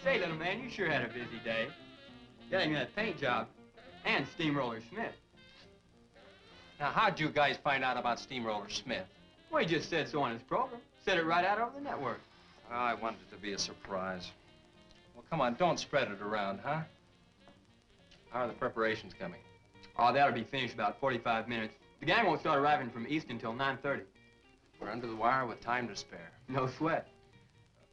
Say, little man, you sure had a busy day. Getting that paint job and Steamroller Smith. Now, how'd you guys find out about Steamroller Smith? Well, he just said so on his program. Said it right out over the network. Oh, I wanted it to be a surprise. Well, come on, don't spread it around, huh? How are the preparations coming? Oh, that'll be finished about 45 minutes. The gang won't start arriving from East until 9:30. We're under the wire with time to spare. No sweat.